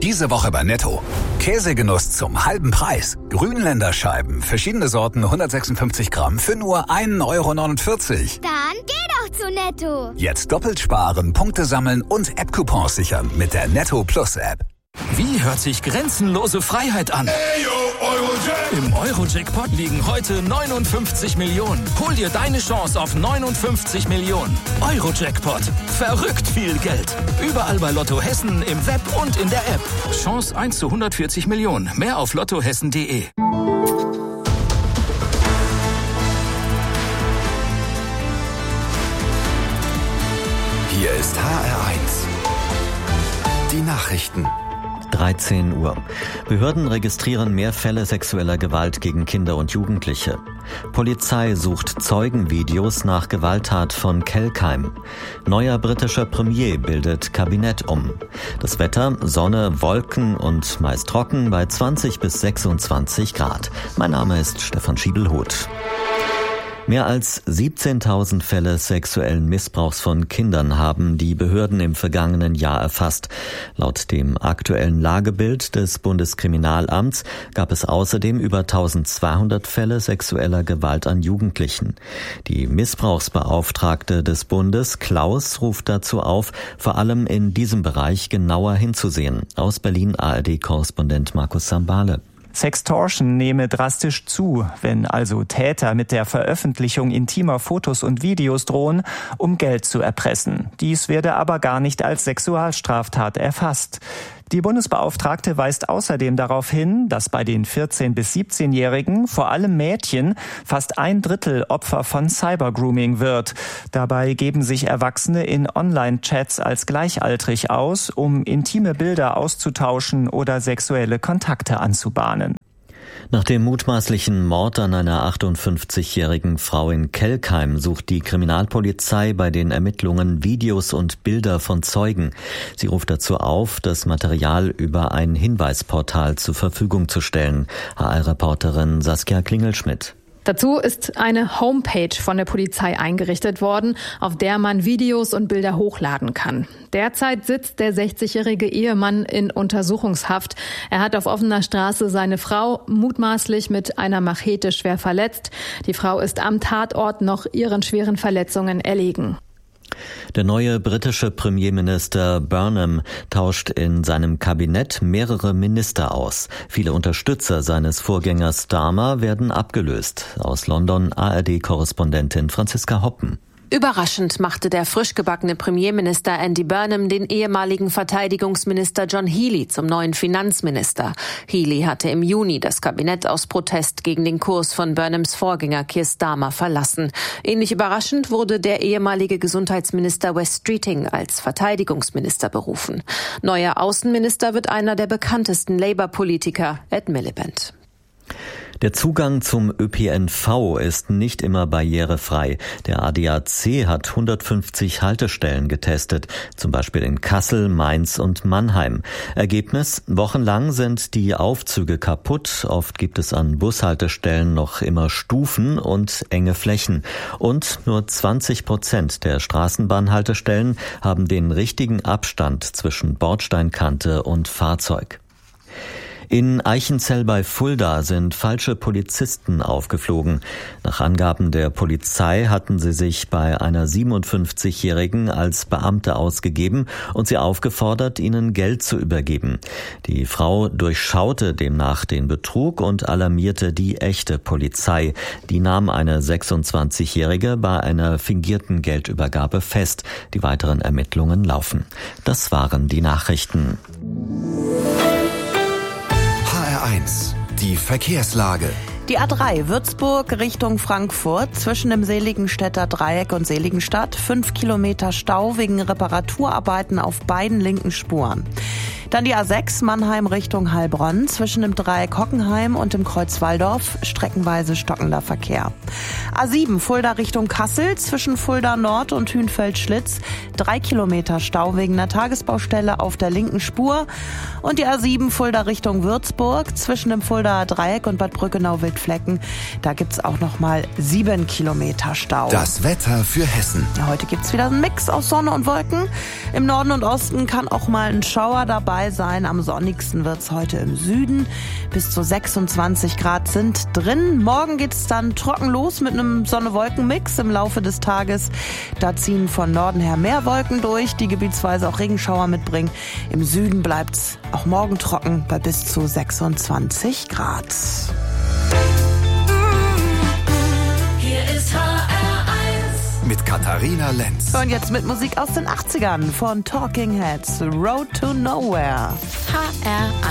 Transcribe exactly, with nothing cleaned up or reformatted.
Diese Woche bei Netto. Käsegenuss zum halben Preis. Grünländer Scheiben, verschiedene Sorten, hundertsechsundfünfzig Gramm für nur ein Euro neunundvierzig. Dann geh doch zu Netto. Jetzt doppelt sparen, Punkte sammeln und App-Coupons sichern mit der Netto Plus App. Wie hört sich grenzenlose Freiheit an? Im Euro-Jackpot liegen heute neunundfünfzig Millionen. Hol dir deine Chance auf neunundfünfzig Millionen. Euro-Jackpot. Verrückt viel Geld. Überall bei Lotto Hessen, im Web und in der App. Chance eins zu hundertvierzig Millionen. Mehr auf lottohessen punkt de. Hier ist H R eins. Die Nachrichten. dreizehn Uhr. Behörden registrieren mehr Fälle sexueller Gewalt gegen Kinder und Jugendliche. Polizei sucht Zeugenvideos nach Gewalttat von Kelkheim. Neuer britischer Premier bildet Kabinett um. Das Wetter, Sonne, Wolken und meist trocken bei zwanzig bis sechsundzwanzig Grad. Mein Name ist Stefan Schiebelhuth. Mehr als siebzehntausend Fälle sexuellen Missbrauchs von Kindern haben die Behörden im vergangenen Jahr erfasst. Laut dem aktuellen Lagebild des Bundeskriminalamts gab es außerdem über eintausendzweihundert Fälle sexueller Gewalt an Jugendlichen. Die Missbrauchsbeauftragte des Bundes, Klaus, ruft dazu auf, vor allem in diesem Bereich genauer hinzusehen. Aus Berlin A R D-Korrespondent Markus Sambale. Sextortion nehme drastisch zu, wenn also Täter mit der Veröffentlichung intimer Fotos und Videos drohen, um Geld zu erpressen. Dies werde aber gar nicht als Sexualstraftat erfasst. Die Bundesbeauftragte weist außerdem darauf hin, dass bei den vierzehn- bis siebzehnjährigen, vor allem Mädchen, fast ein Drittel Opfer von Cybergrooming wird. Dabei geben sich Erwachsene in Online-Chats als gleichaltrig aus, um intime Bilder auszutauschen oder sexuelle Kontakte anzubahnen. Nach dem mutmaßlichen Mord an einer achtundfünfzigjährigen Frau in Kelkheim sucht die Kriminalpolizei bei den Ermittlungen Videos und Bilder von Zeugen. Sie ruft dazu auf, das Material über ein Hinweisportal zur Verfügung zu stellen. H R-Reporterin Saskia Klingelschmidt. Dazu ist eine Homepage von der Polizei eingerichtet worden, auf der man Videos und Bilder hochladen kann. Derzeit sitzt der sechzigjährige Ehemann in Untersuchungshaft. Er hat auf offener Straße seine Frau mutmaßlich mit einer Machete schwer verletzt. Die Frau ist am Tatort noch ihren schweren Verletzungen erlegen. Der neue britische Premierminister Burnham tauscht in seinem Kabinett mehrere Minister aus. Viele Unterstützer seines Vorgängers Starmer werden abgelöst. Aus London A R D-Korrespondentin Franziska Hoppen. Überraschend machte der frisch gebackene Premierminister Andy Burnham den ehemaligen Verteidigungsminister John Healey zum neuen Finanzminister. Healey hatte im Juni das Kabinett aus Protest gegen den Kurs von Burnhams Vorgänger Keir Starmer verlassen. Ähnlich überraschend wurde der ehemalige Gesundheitsminister Wes Streeting als Verteidigungsminister berufen. Neuer Außenminister wird einer der bekanntesten Labour-Politiker, Ed Miliband. Der Zugang zum Ö P N V ist nicht immer barrierefrei. Der A D A C hat hundertfünfzig Haltestellen getestet, zum Beispiel in Kassel, Mainz und Mannheim. Ergebnis: Wochenlang sind die Aufzüge kaputt. Oft gibt es an Bushaltestellen noch immer Stufen und enge Flächen. Und nur zwanzig Prozent der Straßenbahnhaltestellen haben den richtigen Abstand zwischen Bordsteinkante und Fahrzeug. In Eichenzell bei Fulda sind falsche Polizisten aufgeflogen. Nach Angaben der Polizei hatten sie sich bei einer siebenundfünfzigjährigen als Beamte ausgegeben und sie aufgefordert, ihnen Geld zu übergeben. Die Frau durchschaute demnach den Betrug und alarmierte die echte Polizei. Die nahm eine sechsundzwanzigjährige bei einer fingierten Geldübergabe fest. Die weiteren Ermittlungen laufen. Das waren die Nachrichten. eins. Die Verkehrslage. Die A drei Würzburg Richtung Frankfurt zwischen dem Seligenstädter Dreieck und Seligenstadt. Fünf Kilometer Stau wegen Reparaturarbeiten auf beiden linken Spuren. Dann die A sechs Mannheim Richtung Heilbronn zwischen dem Dreieck Hockenheim und dem Kreuz Walldorf. Streckenweise stockender Verkehr. A sieben Fulda Richtung Kassel zwischen Fulda Nord und Hünfeld-Schlitz. Drei Kilometer Stau wegen einer Tagesbaustelle auf der linken Spur. Und die A sieben Fulda Richtung Würzburg zwischen dem Fuldaer Dreieck und Bad Brückenau-Wildflecken. Da gibt's auch noch mal sieben Kilometer Stau. Das Wetter für Hessen. Ja, heute gibt's wieder einen Mix aus Sonne und Wolken. Im Norden und Osten kann auch mal ein Schauer dabei dabei sein. Am sonnigsten wird's heute im Süden. Bis zu sechsundzwanzig Grad sind drin. Morgen geht's dann trocken los mit einem Sonne-Wolken-Mix im Laufe des Tages. Da ziehen von Norden her mehr Wolken durch, die gebietsweise auch Regenschauer mitbringen. Im Süden bleibt's auch morgen trocken bei bis zu sechsundzwanzig Grad. Hier ist H R eins mit Katharina Lenz. Und jetzt mit Musik aus den achtzigern von Talking Heads, Road to Nowhere. H R eins